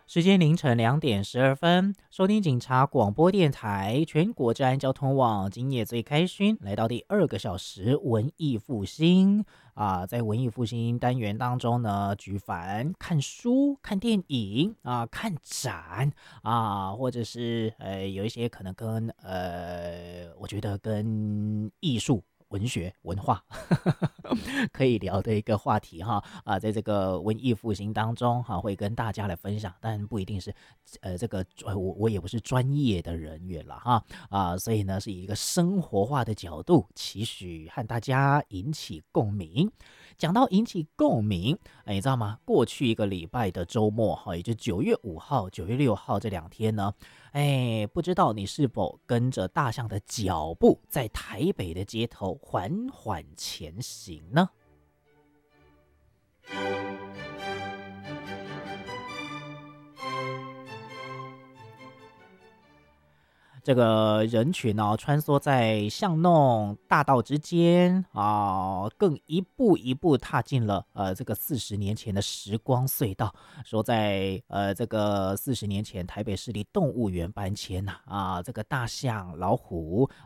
时间凌晨2点12分，收听警察广播电台全国治安交通网，今夜最开勋，来到第2个小时文艺复兴在文艺复兴单元当中呢，举凡看书、看电影看展或者是有一些可能跟我觉得跟艺术。文学文化可以聊的一个话题在这个文艺复兴当中会跟大家来分享，但不一定是这个我也不是专业的人员了所以呢是以一个生活化的角度，期许和大家引起共鸣。讲到引起共鸣，你知道吗？过去一个礼拜的周末也就9月5号、9月6号这2天呢，不知道你是否跟着大象的脚步，在台北的街头缓缓前行呢？这个人群穿梭在巷弄大道之间更一步一步踏进了这个40年前的时光隧道。说在这个40年前，台北市立动物园搬迁这个大象、老虎